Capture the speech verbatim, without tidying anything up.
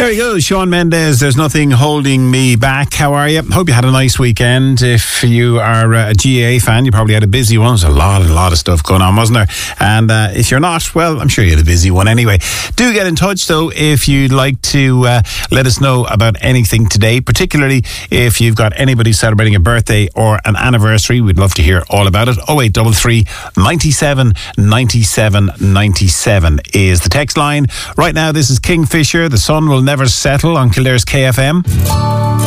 There you go, Shawn Mendes. There's nothing holding me back. How are you? Hope you had a nice weekend. If you are a G A A fan, you probably had a busy one. There's a lot, a lot of stuff going on, wasn't there? And uh, if you're not, well, I'm sure you had a busy one anyway. Do get in touch, though, if you'd like to uh, let us know about anything today, particularly if you've got anybody celebrating a birthday or an anniversary. We'd love to hear all about it. oh eight three three, ninety-seven, ninety-seven, ninety-seven is the text line. Right now, this is Kingfisher. The sun will never settle on Kildare's K F M.